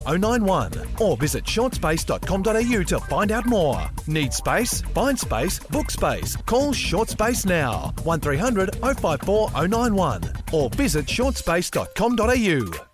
091 or visit shortspace.com.au to find out more. Need space? Find space, book space. Call Short Space now, 1300 054 091 or visit shortspace.com.au.